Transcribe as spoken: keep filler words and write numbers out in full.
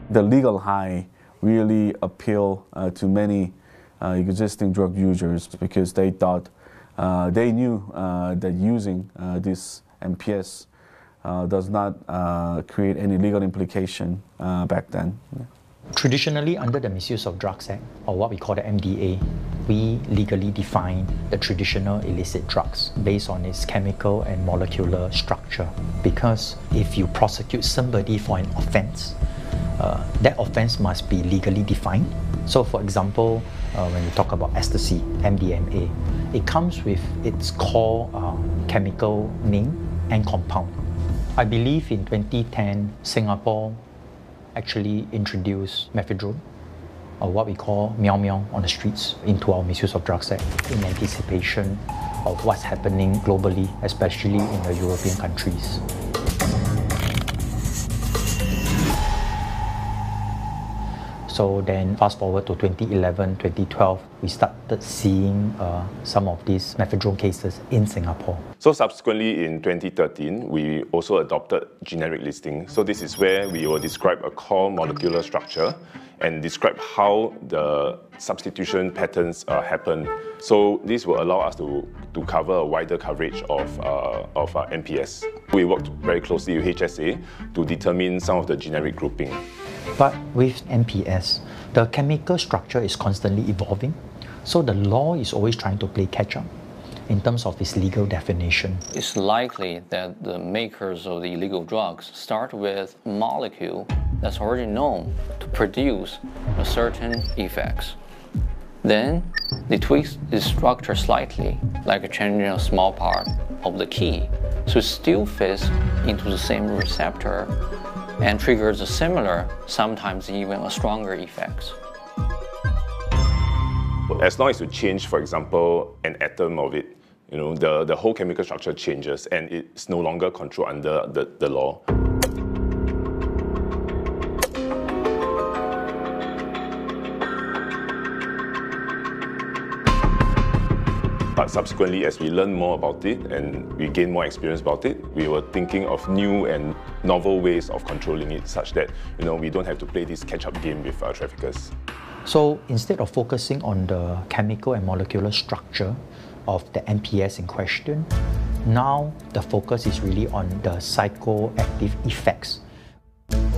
the legal high really appeal uh, to many uh, existing drug users because they thought, uh, they knew uh, that using uh, this M P S uh, does not uh, create any legal implication uh, back then. Yeah. Traditionally, under the Misuse of Drugs Act, or what we call the M D A, we legally define the traditional illicit drugs based on its chemical and molecular structure. Because if you prosecute somebody for an offense, uh, that offense must be legally defined. So for example, uh, when we talk about ecstasy, M D M A, it comes with its core uh, chemical name and compound. I believe in twenty ten, Singapore actually introduced methadone, or what we call meow meow on the streets, into our Misuse of Drugs Act in anticipation of what's happening globally, especially in the European countries. So then fast forward to twenty eleven, twenty twelve, we started seeing uh, some of these methadone cases in Singapore. So subsequently in twenty thirteen, we also adopted generic listing. So this is where we will describe a core molecular structure and describe how the substitution patterns uh, happen. So this will allow us to, to cover a wider coverage of, uh, of uh, M P S. We worked very closely with H S A to determine some of the generic grouping. But with M P S, the chemical structure is constantly evolving, so the law is always trying to play catch-up in terms of its legal definition. It's likely that the makers of the illegal drugs start with a molecule that's already known to produce a certain effects. Then they tweak the structure slightly, like changing a small part of the key, so it still fits into the same receptor and triggers a similar, sometimes even a stronger effects. As long as you change, for example, an atom of it, you know, the, the whole chemical structure changes and it's no longer controlled under the, the law. But subsequently, as we learn more about it and we gain more experience about it, we were thinking of new and novel ways of controlling it such that, you know, we don't have to play this catch-up game with our traffickers. So instead of focusing on the chemical and molecular structure of the M P S in question, now the focus is really on the psychoactive effects